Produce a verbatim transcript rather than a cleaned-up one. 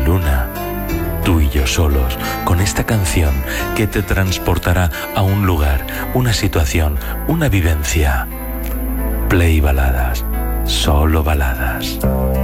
luna, tú y yo solos, con esta canción que te transportará a un lugar, una situación, una vivencia. Play Baladas, solo baladas.